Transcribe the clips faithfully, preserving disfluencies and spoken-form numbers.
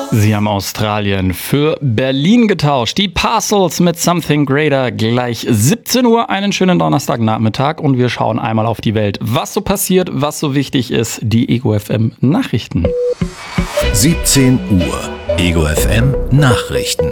Sie haben Australien für Berlin getauscht. Die Parcels mit Something Greater. Gleich siebzehn Uhr, einen schönen Donnerstagnachmittag und wir schauen einmal auf die Welt. Was so passiert, was so wichtig ist, die Ego F M Nachrichten. siebzehn Uhr, Ego F M Nachrichten.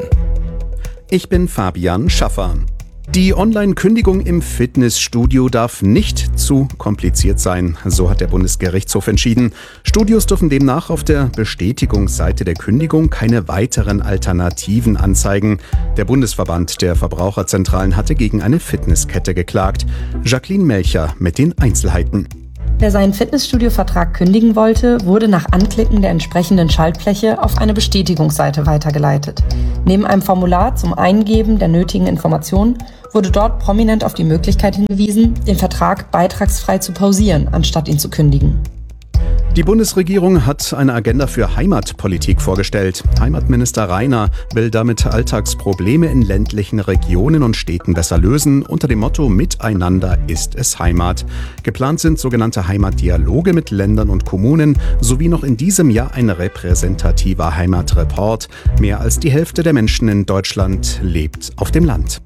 Ich bin Fabian Schaffer. Die Online-Kündigung im Fitnessstudio darf nicht zu kompliziert sein, so hat der Bundesgerichtshof entschieden. Studios dürfen demnach auf der Bestätigungsseite der Kündigung keine weiteren Alternativen anzeigen. Der Bundesverband der Verbraucherzentralen hatte gegen eine Fitnesskette geklagt. Jacqueline Melcher mit den Einzelheiten. Wer seinen Fitnessstudio-Vertrag kündigen wollte, wurde nach Anklicken der entsprechenden Schaltfläche auf eine Bestätigungsseite weitergeleitet. Neben einem Formular zum Eingeben der nötigen Informationen wurde dort prominent auf die Möglichkeit hingewiesen, den Vertrag beitragsfrei zu pausieren, anstatt ihn zu kündigen. Die Bundesregierung hat eine Agenda für Heimatpolitik vorgestellt. Heimatminister Rainer will damit Alltagsprobleme in ländlichen Regionen und Städten besser lösen, unter dem Motto Miteinander ist es Heimat. Geplant sind sogenannte Heimatdialoge mit Ländern und Kommunen sowie noch in diesem Jahr ein repräsentativer Heimatreport. Mehr als die Hälfte der Menschen in Deutschland lebt auf dem Land.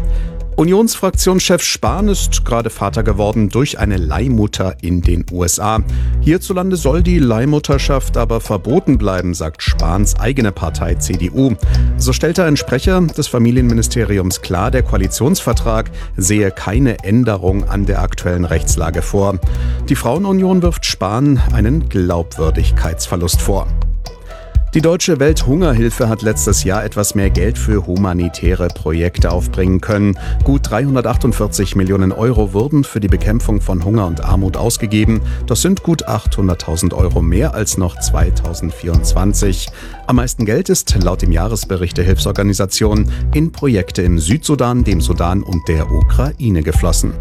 Unionsfraktionschef Spahn ist gerade Vater geworden durch eine Leihmutter in den U S A. Hierzulande soll die Leihmutterschaft aber verboten bleiben, sagt Spahns eigene Partei C D U. So stellte ein Sprecher des Familienministeriums klar, der Koalitionsvertrag sehe keine Änderung an der aktuellen Rechtslage vor. Die Frauenunion wirft Spahn einen Glaubwürdigkeitsverlust vor. Die Deutsche Welthungerhilfe hat letztes Jahr etwas mehr Geld für humanitäre Projekte aufbringen können. Gut dreihundertachtundvierzig Millionen Euro wurden für die Bekämpfung von Hunger und Armut ausgegeben. Das sind gut achthunderttausend Euro mehr als noch zweitausendvierundzwanzig. Am meisten Geld ist laut dem Jahresbericht der Hilfsorganisation in Projekte im Südsudan, dem Sudan und der Ukraine geflossen.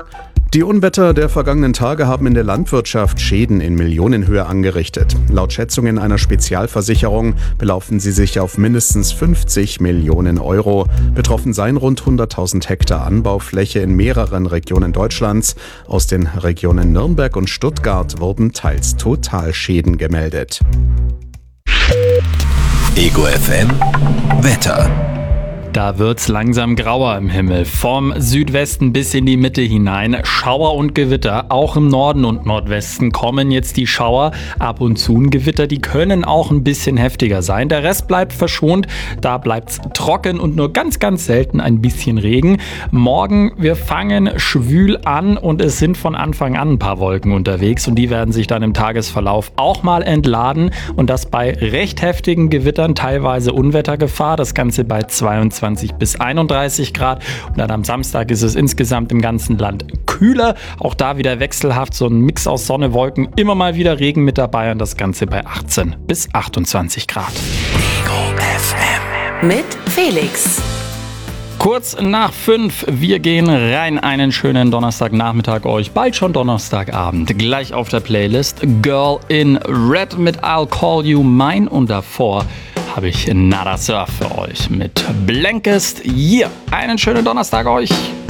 Die Unwetter der vergangenen Tage haben in der Landwirtschaft Schäden in Millionenhöhe angerichtet. Laut Schätzungen einer Spezialversicherung belaufen sie sich auf mindestens fünfzig Millionen Euro. Betroffen seien rund hunderttausend Hektar Anbaufläche in mehreren Regionen Deutschlands. Aus den Regionen Nürnberg und Stuttgart wurden teils Totalschäden gemeldet. Ego F M Wetter. Da wird's langsam grauer im Himmel. Vom Südwesten bis in die Mitte hinein. Schauer und Gewitter. Auch im Norden und Nordwesten kommen jetzt die Schauer. Ab und zu ein Gewitter. Die können auch ein bisschen heftiger sein. Der Rest bleibt verschont. Da bleibt's trocken und nur ganz, ganz selten ein bisschen Regen. Morgen, wir fangen schwül an und es sind von Anfang an ein paar Wolken unterwegs. Und die werden sich dann im Tagesverlauf auch mal entladen. Und das bei recht heftigen Gewittern, teilweise Unwettergefahr. Das Ganze bei zweiundzwanzig bis einunddreißig Grad und dann am Samstag ist es insgesamt im ganzen Land kühler. Auch da wieder wechselhaft, so ein Mix aus Sonne, Wolken, immer mal wieder Regen mit dabei und das Ganze bei achtzehn bis achtundzwanzig Grad. Ego F M mit Felix. Kurz nach fünf, wir gehen rein. Einen schönen Donnerstagnachmittag euch. Bald schon Donnerstagabend. Gleich auf der Playlist Girl in Red mit I'll Call You Mine und davor habe ich Nada Surf für euch mit Blankest. Yeah, einen schönen Donnerstag euch.